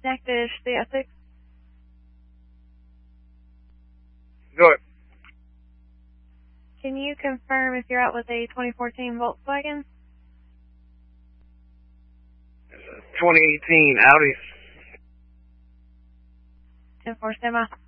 Snackfish, the Essex. Go ahead. Can you confirm if you're out with a 2014 Volkswagen? 2018 Audi. 10-4 semi.